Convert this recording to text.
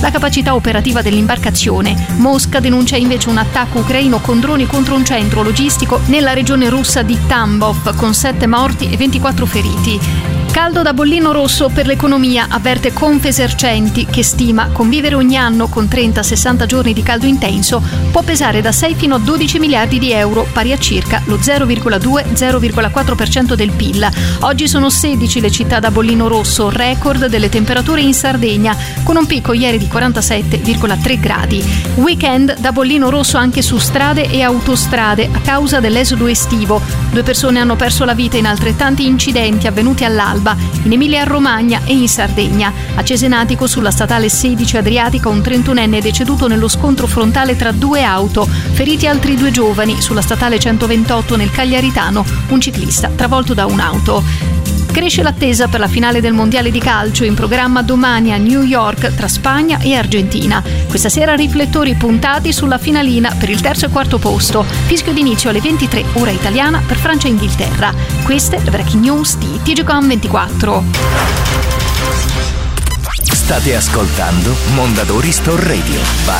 la capacità operativa dell'imbarcazione. Mosca denuncia invece un attacco ucraino con droni contro un centro logistico nella regione russa di Tambov, con 7 morti e 24 feriti. Caldo da bollino rosso per l'economia, avverte Confesercenti, che stima convivere ogni anno con 30-60 giorni di caldo intenso può pesare da 6 fino a 12 miliardi di euro, pari a circa lo 0,2-0,4% del PIL. Oggi sono 16 le città da bollino rosso, record delle temperature in Sardegna, con un picco ieri di 47,3 gradi. Weekend da bollino rosso anche su strade e autostrade a causa dell'esodo estivo. 2 persone hanno perso la vita in altrettanti incidenti avvenuti all'alba, in Emilia-Romagna e in Sardegna. A Cesenatico, sulla statale 16 Adriatica, un 31enne è deceduto nello scontro frontale tra 2 auto. Feriti altri 2 giovani. Sulla statale 128 nel Cagliaritano, un ciclista travolto da un'auto. Cresce l'attesa per la finale del Mondiale di calcio, in programma domani a New York tra Spagna e Argentina. Questa sera riflettori puntati sulla finalina per il terzo e quarto posto. Fischio d'inizio alle 23 ora italiana per Francia e Inghilterra. Queste le breaking news di TGcom 24. State ascoltando Mondadori Store Radio.